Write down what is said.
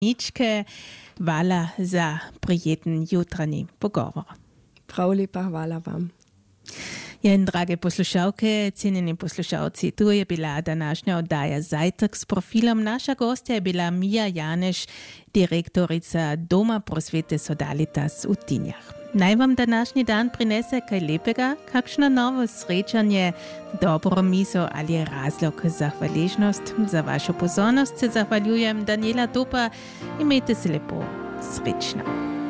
Ničke, hvala za prijeten jutranji pogovor. Prav lepa hvala vam. Ja, in drage poslušalke, cenjeni poslušalci, tu je bila današnja oddaja Zajtrk s profilom. Naša gostja je bila Mija Janeš, direktorica Doma prosvete Sodalitas v Tinjah. Naj vam današnji dan prinese kaj lepega, kakšno novo srečanje, dobro misel ali razlog za hvaležnost. Za vašo pozornost se zahvaljujem, Daniela Topa, imejte se lepo, srečno.